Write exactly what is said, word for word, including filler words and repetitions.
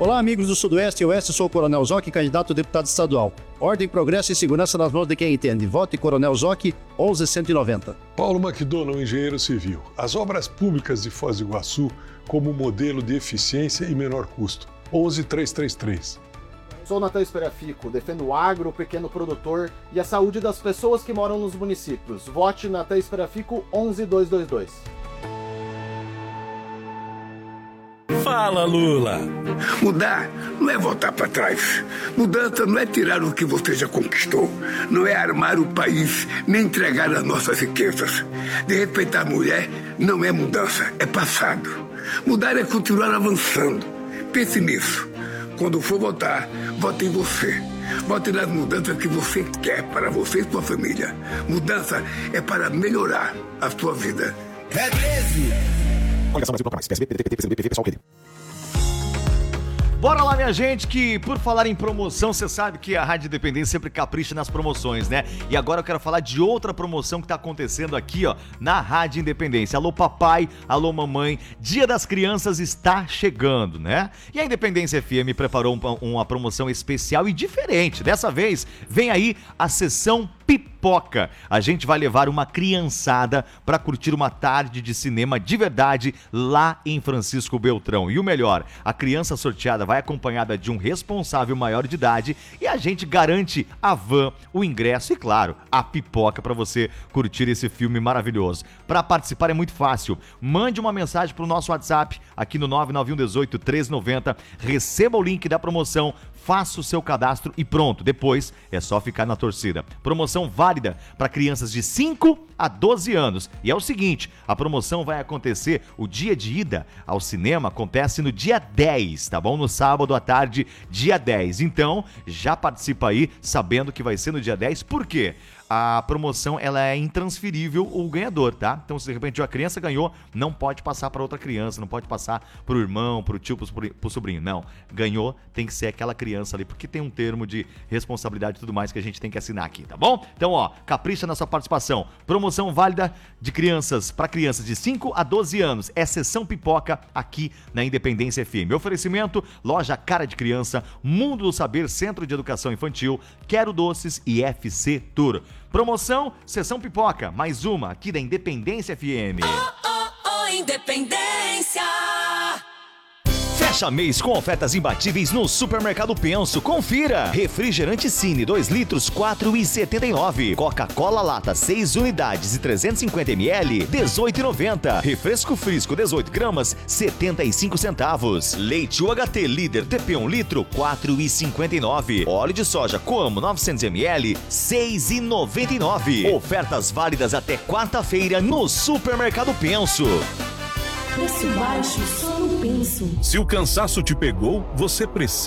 Olá, amigos do Sudoeste e Oeste, sou o Coronel Zoc, candidato a deputado estadual. Ordem, progresso e segurança nas mãos de quem entende. Vote Coronel Zoc, onze cento e noventa. Paulo McDonald, engenheiro civil. As obras públicas de Foz do Iguaçu como modelo de eficiência e menor custo. onze trezentos e trinta e três. Sou Natan Esperafico, defendo o agro, o pequeno produtor e a saúde das pessoas que moram nos municípios. Vote Natan Esperafico, onze duzentos e vinte e dois. Fala, Lula! Mudar não é voltar para trás. Mudança não é tirar o que você já conquistou. Não é armar o país, nem entregar as nossas riquezas. De respeitar a mulher não é mudança, é passado. Mudar é continuar avançando. Pense nisso. Quando for votar, vote em você. Vote nas mudanças que você quer para você e sua família. Mudança é para melhorar a sua vida. É treze! Coligação Brasil Proclamais, P S B, P D T, P C M B, P V, pessoal, P D. Bora lá, minha gente, que por falar em promoção, você sabe que a Rádio Independência sempre capricha nas promoções, né? E agora eu quero falar de outra promoção que tá acontecendo aqui, ó, na Rádio Independência. Alô, papai, alô, mamãe, Dia das Crianças está chegando, né? E a Independência F M preparou uma, uma promoção especial e diferente. Dessa vez, vem aí a sessão Pipoca. A gente vai levar uma criançada para curtir uma tarde de cinema de verdade lá em Francisco Beltrão. E o melhor, a criança sorteada vai acompanhada de um responsável maior de idade e a gente garante a van, o ingresso e, claro, a pipoca para você curtir esse filme maravilhoso. Para participar é muito fácil. Mande uma mensagem para o nosso WhatsApp aqui no nove nove um um oito, três nove zero, receba o link da promoção, faça o seu cadastro e pronto, depois é só ficar na torcida. Promoção válida para crianças de cinco a doze anos. E é o seguinte, a promoção vai acontecer, o dia de ida ao cinema acontece no dia dez, tá bom? No sábado à tarde, dia dez. Então, já participa aí sabendo que vai ser no dia dez, por quê? A promoção, ela é intransferível o ganhador, tá? Então, se de repente uma criança ganhou, não pode passar para outra criança, não pode passar pro irmão, pro tio, pro, pro sobrinho, não. Ganhou, tem que ser aquela criança ali, porque tem um termo de responsabilidade e tudo mais que a gente tem que assinar aqui, tá bom? Então, ó, capricha na sua participação. Promoção válida de crianças, para crianças de cinco a doze anos. É sessão pipoca aqui na Independência F M. Oferecimento, loja Cara de Criança, Mundo do Saber, Centro de Educação Infantil, Quero Doces e F C Tour. Promoção, sessão pipoca, mais uma aqui da Independência F M. Oh, oh, oh, Independência! Fecha mês com ofertas imbatíveis no Supermercado Penso. Confira! Refrigerante Cine dois litros, quatro reais e setenta e nove centavos. Coca-Cola Lata seis unidades e trezentos e cinquenta mililitros, dezoito reais e noventa centavos. Refresco Frisco dezoito gramas, setenta e cinco centavos. Leite U H T Líder T P um litro, quatro reais e cinquenta e nove centavos. Óleo de soja Coamo novecentos mililitros, seis reais e noventa e nove centavos. Ofertas válidas até quarta-feira no Supermercado Penso. Preço baixo, só no Penso. Se o cansaço te pegou, você precisa